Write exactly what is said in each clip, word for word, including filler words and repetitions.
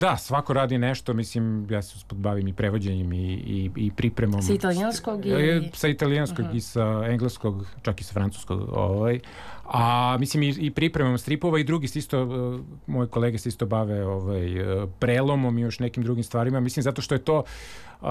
Da, svako radi nešto, mislim, ja se usput bavim i prevođenjem i, i, i pripremom. Sa italijanskog i... Sa italijanskog uh-huh. i sa engleskog, čak i sa francuskog. Ovaj. A mislim i, i pripremom stripova i drugi se isto, uh, moji kolege se isto bave ovaj, uh, prelomom i još nekim drugim stvarima. Mislim, zato što je to uh,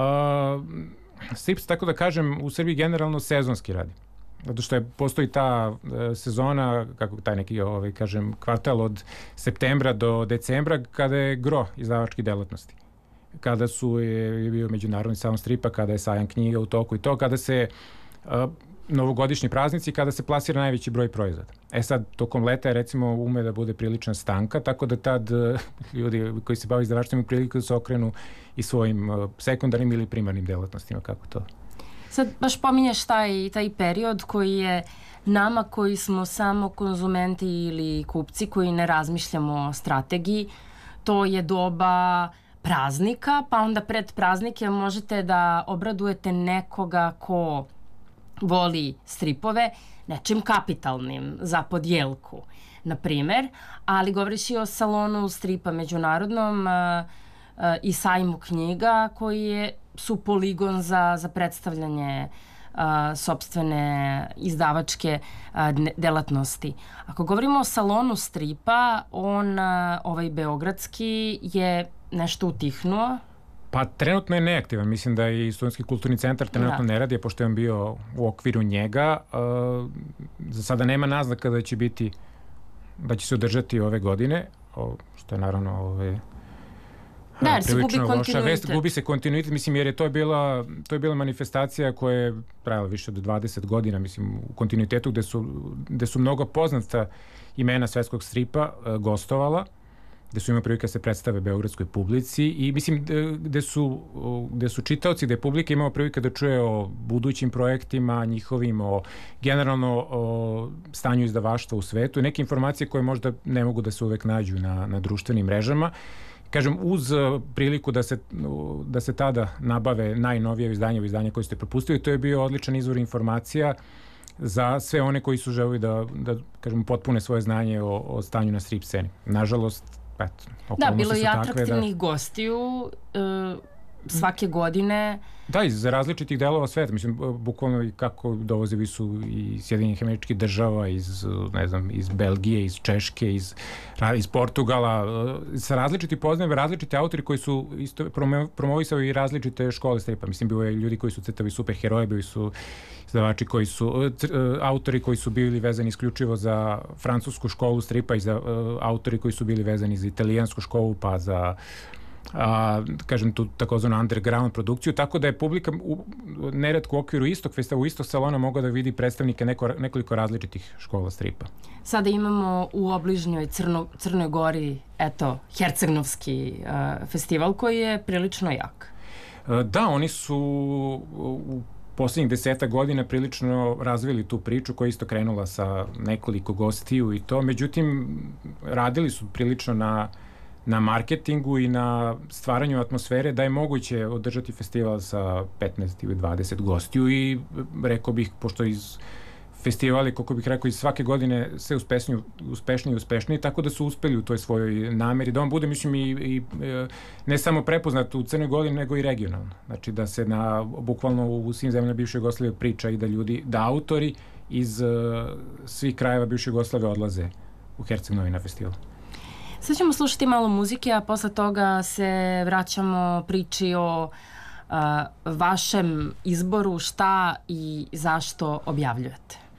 strips, tako da kažem, u Srbiji generalno sezonski radi. Zato što je, postoji ta e, sezona, kako taj neki, ovaj, kažem, kvartal od septembra do decembra, kada je gro izdavačke delatnosti. Kada su, je, je bio međunarodni salon stripa, kada je sajam knjiga u toku i to, kada se e, novogodišnji praznici, kada se plasira najveći broj proizvoda. E sad, tokom leta je, recimo, ume da bude prilična stanka, tako da tad e, ljudi koji se bave izdavačstvom imaju priliku da se okrenu i svojim e, sekundarnim ili primarnim delatnostima, kako to. Sad baš pominješ taj, taj period koji je nama koji smo samo konzumenti ili kupci koji ne razmišljamo o strategiji, to je doba praznika, pa onda pred praznike možete da obradujete nekoga ko voli stripove nečim kapitalnim za podjelku, na primer, ali govoriš i o salonu stripa međunarodnom a, a, i sajmu knjiga koji je su poligon za, za predstavljanje a, sopstvene izdavačke a, delatnosti. Ako govorimo o salonu stripa, on, a, ovaj beogradski, je nešto utihnuo? Pa trenutno je neaktivan. Mislim da i Studentski kulturni centar trenutno da. ne radi, pošto je on bio u okviru njega. A, za sada nema naznaka da će biti, da će se održati ove godine, o, što je naravno ove, Da, jer se gubi kontinuitet. Gubi se kontinuitet, mislim, jer je to bila, to je bila manifestacija koja je trajala više od dvadeset godina, mislim, u kontinuitetu gde su, gde su mnogo poznata imena svetskog stripa uh, gostovala, gde su imali prilike da se predstave beogradskoj publici i mislim gde su, gde su čitaoci, gde je publika imao prilike da čuje o budućim projektima, njihovim, o generalno o stanju izdavaštva u svetu i neke informacije koje možda ne mogu da se uvek nađu na, na društvenim mrežama. Kažem, uz priliku da se, da se tada nabave najnovije izdanje, izdanje koje ste propustili, to je bio odličan izvor informacija za sve one koji su želeli da, da kažem, potpune svoje znanje o, o stanju na strip sceni. Nažalost, eto, da, bilo je atraktivnih da... gostiju e, svake godine. Da, iz različitih delova sveta, mislim, bukvalno i kako dolazili su iz Sjedinjenih Američkih Država, iz, ne znam, iz Belgije, iz Češke, iz, iz Portugala, sa različiti poznajemo, različiti autori koji su isto promovisali i različite škole stripa. Mislim, bilo je ljudi koji su crtali superheroje, bili su izdavači koji su, autori koji su bili vezani isključivo za francusku školu stripa i za autori koji su bili vezani za italijansku školu, pa za a, kažem tu takozvanu underground produkciju, tako da je publika u, neretko u okviru istog festivala, u istog salona mogla da vidi predstavnike neko, nekoliko različitih škola stripa. Sada imamo u obližnjoj Crno, Crnoj Gori, eto, Hercegnovski uh, festival koji je prilično jak. Da, oni su u poslednjih deseta godina prilično razvili tu priču koja je isto krenula sa nekoliko gostiju i to, međutim radili su prilično na na marketingu i na stvaranju atmosfere da je moguće održati festival sa petnaest ili dvadeset gostiju i rekao bih, pošto iz festivali, kako bih rekao, iz svake godine sve uspešniji, uspešniji i uspešniji, tako da su uspeli u toj svojoj nameri, da on bude, mislim, i, i ne samo prepoznat u Crnoj Gori, nego i regionalno. Znači da se na, bukvalno u svim zemljama bivše Jugoslavije priča i da ljudi, da autori iz uh, svih krajeva bivše Jugoslavije odlaze u Herceg-Novi na festival. Sad ćemo slušati malo muzike, a posle toga se vraćamo priči o uh, vašem izboru, šta i zašto objavljujete.